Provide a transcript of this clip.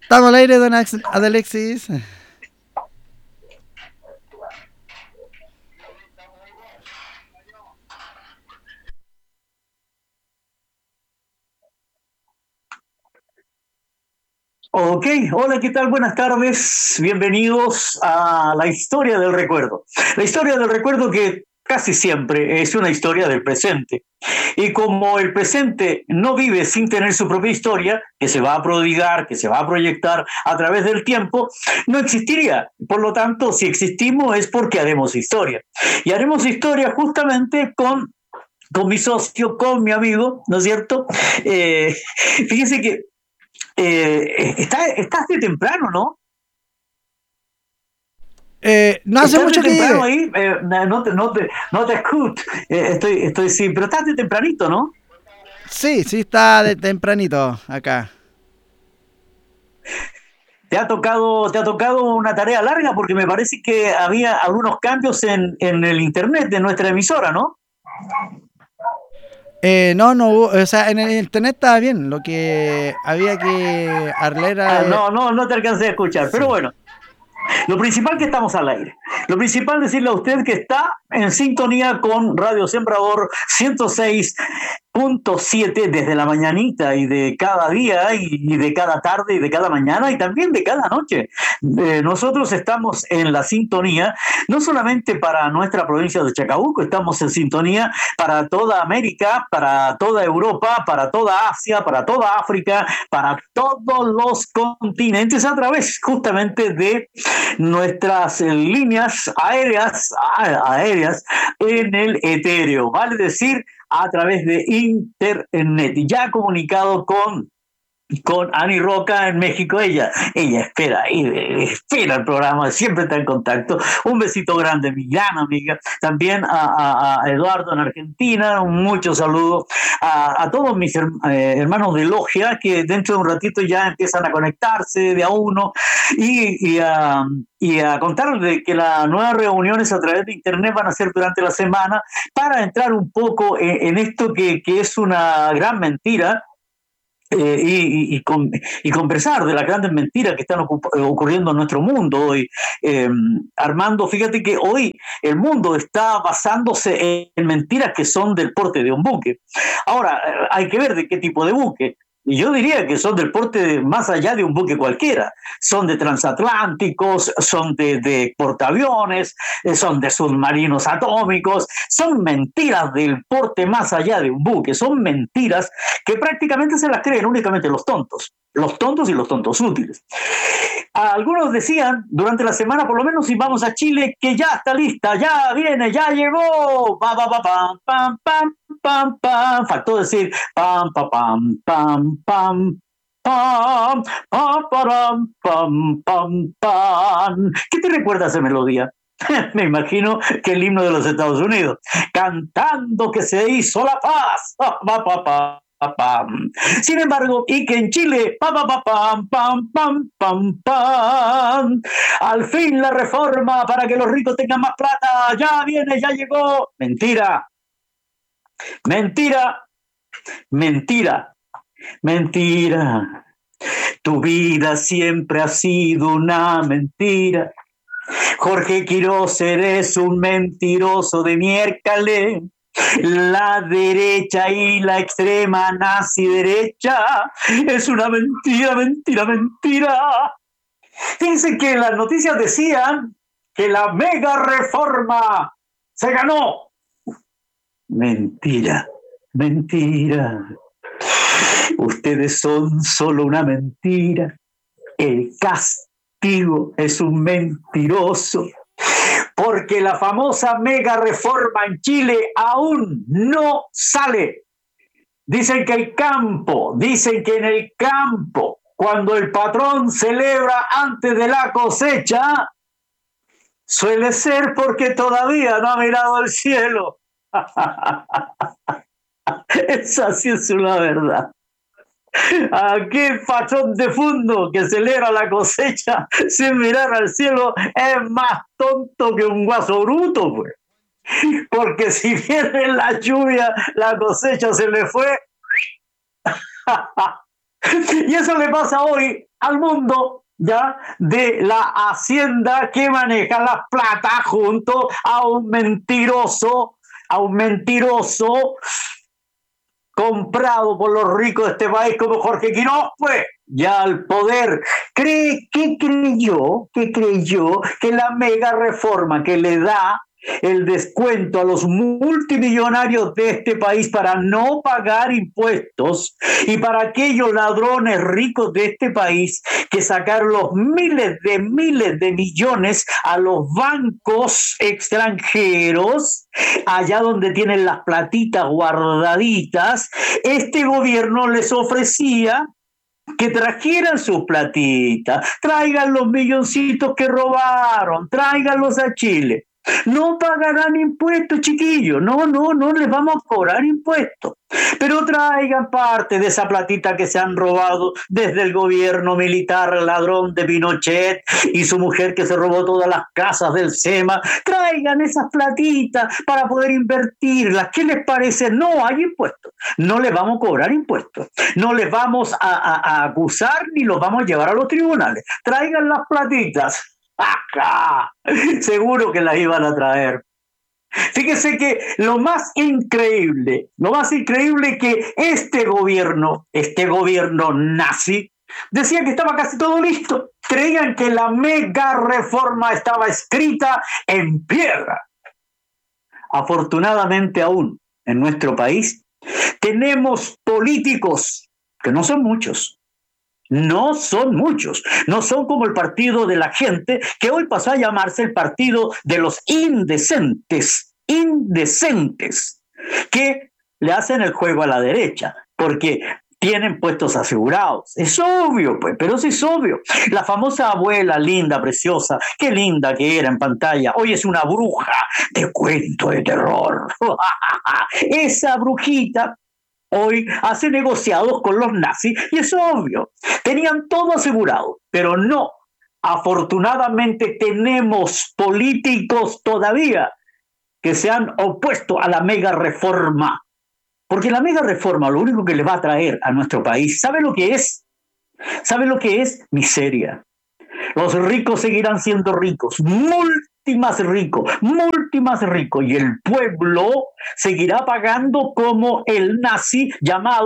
Estamos al aire, don Adelexis. Ok, hola, ¿qué tal? Buenas tardes. Bienvenidos a la historia del recuerdo. La historia del recuerdo que casi siempre es una historia del presente. Y como el presente no vive sin tener su propia historia, que se va a prodigar, que se va a proyectar a través del tiempo, no existiría. Por lo tanto, si existimos es porque haremos historia. Y haremos historia justamente con mi socio, con mi amigo, ¿no es cierto? Fíjense que estás de temprano, ¿no? No hace Estás de mucho que temprano llegué. ahí, no te escucho. Sí, pero estás de tempranito, ¿no? Sí, sí, está de tempranito acá. Te ha tocado una tarea larga porque me parece que había algunos cambios en el internet de nuestra emisora, ¿no? No, no hubo, o sea, en el internet estaba bien. Lo que había que arreglar era. No te alcancé a escuchar, pero Sí. bueno, lo principal que estamos al aire. Lo principal decirle a usted que está en sintonía con Radio Sembrador 106.7 desde la mañanita y de cada día y de cada tarde y de cada mañana y también de cada noche. Nosotros estamos en la sintonía, no solamente para nuestra provincia de Chacabuco, estamos en sintonía para toda América, para toda Europa, para toda Asia, para toda África, para todos los continentes a través justamente de nuestras líneas aéreas en el etéreo, vale decir, a través de internet. Ya comunicado con Ani Roca en México. Ella espera el programa, siempre está en contacto. Un besito grande, mi gran amiga. También a Eduardo en Argentina, muchos saludos a todos mis hermanos de logia que dentro de un ratito ya empiezan a conectarse de a uno y a contarles que las nuevas reuniones a través de internet van a ser durante la semana para entrar un poco en esto que es una gran mentira y conversar de las grandes mentiras que están ocurriendo en nuestro mundo hoy. Armando, fíjate que hoy el mundo está basándose en mentiras que son del porte de un buque. Ahora, hay que ver de qué tipo de buque. Y yo diría que son del porte más allá de un buque cualquiera. Son de transatlánticos, son de portaaviones, son de submarinos atómicos. Son mentiras del porte más allá de un buque. Son mentiras que prácticamente se las creen únicamente los tontos y los tontos útiles. Algunos decían durante la semana, por lo menos si vamos a Chile, que ya está lista, ya viene, ya llegó, pam, faltó decir pam, pam, pam, pam. ¿Qué te recuerda esa melodía? Me imagino que el himno de los Estados Unidos, cantando que se hizo la paz. Sin embargo, y que en Chile, al fin la reforma para que los ricos tengan más plata, ya viene, ya llegó. Mentira, mentira, mentira, mentira. Tu vida siempre ha sido una mentira. Jorge Quiroz, eres un mentiroso de miércoles. La derecha y la extrema nazi derecha es una mentira. Fíjense que las noticias decían que la mega reforma se ganó. Mentira. Ustedes son solo una mentira. El castigo es un mentiroso. Porque la famosa mega reforma en Chile aún no sale. Dicen que en el campo, cuando el patrón celebra antes de la cosecha, suele ser porque todavía no ha mirado el cielo. Esa sí es una verdad. Aquel patrón de fondo que celebra la cosecha sin mirar al cielo es más tonto que un guaso bruto, pues. Porque si viene la lluvia, la cosecha se le fue. Y eso le pasa hoy al mundo, ya, de la hacienda que maneja la plata junto a un mentiroso comprado por los ricos de este país como Jorge Quiroz, pues ya al poder. Creyó que la mega reforma que le da el descuento a los multimillonarios de este país para no pagar impuestos y para aquellos ladrones ricos de este país que sacaron los miles de millones a los bancos extranjeros, allá donde tienen las platitas guardaditas, este gobierno les ofrecía que trajeran sus platitas, traigan los milloncitos que robaron, tráiganlos a Chile. No pagarán impuestos, chiquillos, no les vamos a cobrar impuestos, pero traigan parte de esa platita que se han robado desde el gobierno militar ladrón de Pinochet y su mujer que se robó todas las casas del SEMA, traigan esas platitas para poder invertirlas. ¿Qué les parece? No hay impuestos, no les vamos a cobrar impuestos, no les vamos a acusar ni los vamos a llevar a los tribunales, traigan las platitas. ¡Ajá! Seguro que las iban a traer. Fíjese que lo más increíble que este gobierno nazi, decía que estaba casi todo listo. Creían que la mega reforma estaba escrita en piedra. Afortunadamente aún en nuestro país tenemos políticos, que no son muchos, no son como el partido de la gente, que hoy pasó a llamarse el partido de los indecentes, que le hacen el juego a la derecha, porque tienen puestos asegurados. Es obvio, pues, pero sí es obvio. La famosa abuela linda, preciosa, qué linda que era en pantalla, hoy es una bruja de cuento de terror. Esa brujita hoy hace negociados con los nazis y es obvio, tenían todo asegurado, pero no. Afortunadamente tenemos políticos todavía que se han opuesto a la mega reforma, porque la mega reforma lo único que le va a traer a nuestro país, ¿sabe lo que es? Miseria. Los ricos seguirán siendo ricos, más ricos, y el pueblo seguirá pagando como el nazi llamado